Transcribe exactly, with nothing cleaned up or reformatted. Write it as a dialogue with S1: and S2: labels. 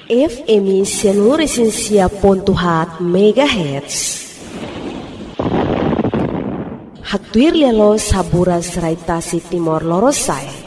S1: F M Seluruh Pontuhat Megahertz. Haktuir lelo sabura serai tasik timor lorosai.